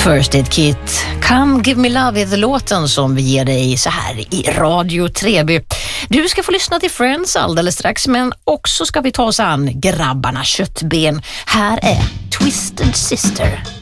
First Aid Kit, Come Give Me Love är låten som vi ger dig så här i Radio Treby. Du ska få lyssna till Friends alldeles strax, men också ska vi ta oss an grabbarna köttben. Här är Twisted Sister.